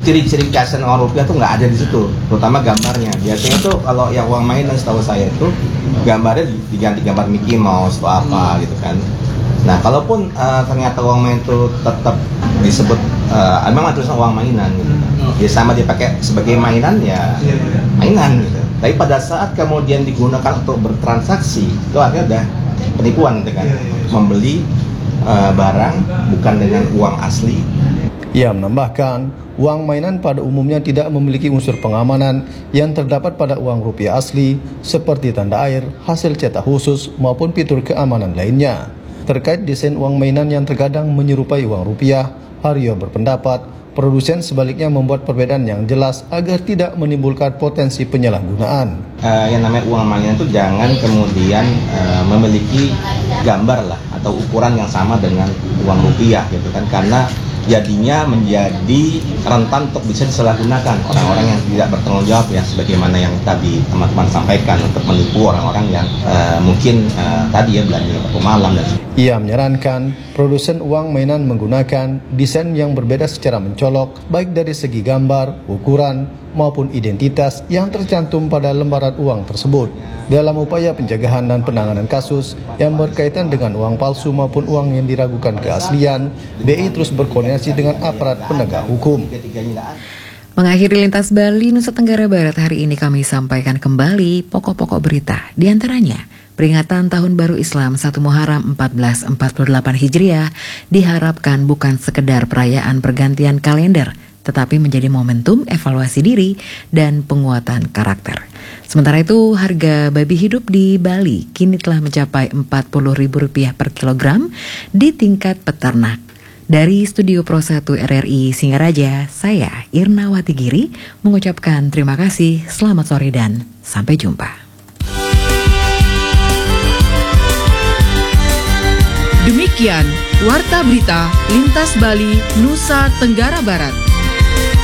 ciri-ciri keaslian uang rupiah tuh nggak ada di situ, terutama gambarnya. Biasanya tuh kalau yang uang mainan setahu saya itu gambarnya diganti gambar Mickey Mouse atau apa gitu kan. Nah, kalaupun ternyata uang mainan itu tetap disebut memang tulisan uang mainan gitu kan. Ya sama dipakai sebagai mainan ya mainan gitu. Tapi pada saat kemudian digunakan untuk bertransaksi, itu akhirnya udah penipuan gitu kan. Membeli barang bukan dengan uang asli. Ia menambahkan, uang mainan pada umumnya tidak memiliki unsur pengamanan yang terdapat pada uang rupiah asli seperti tanda air, hasil cetak khusus maupun fitur keamanan lainnya. Terkait desain uang mainan yang terkadang menyerupai uang rupiah, Haryo berpendapat produsen sebaliknya membuat perbedaan yang jelas agar tidak menimbulkan potensi penyalahgunaan. Yang namanya uang mainan itu jangan kemudian memiliki gambar lah atau ukuran yang sama dengan uang rupiah gitu kan, karena jadinya menjadi rentan untuk bisa disalahgunakan orang-orang yang tidak bertanggung jawab ya, sebagaimana yang tadi teman-teman sampaikan, untuk menipu orang-orang yang mungkin tadi ya belanja waktu malam dan sebagainya. Ia menyarankan produsen uang mainan menggunakan desain yang berbeda secara mencolok baik dari segi gambar, ukuran maupun identitas yang tercantum pada lembaran uang tersebut. Dalam upaya pencegahan dan penanganan kasus yang berkaitan dengan uang palsu maupun uang yang diragukan keaslian, BI terus berkoordinasi dengan aparat penegak hukum. Mengakhiri Lintas Bali Nusa Tenggara Barat hari ini kami sampaikan kembali pokok-pokok berita. Di antaranya, peringatan Tahun Baru Islam 1 Muharram 1448 Hijriah diharapkan bukan sekedar perayaan pergantian kalender, tetapi menjadi momentum evaluasi diri dan penguatan karakter. Sementara itu, harga babi hidup di Bali kini telah mencapai Rp40.000 per kilogram di tingkat peternak. Dari Studio Pro 1 RRI Singaraja, saya Irna Watigiri mengucapkan terima kasih, selamat sore dan sampai jumpa. Demikian Warta Berita Lintas Bali Nusa Tenggara Barat.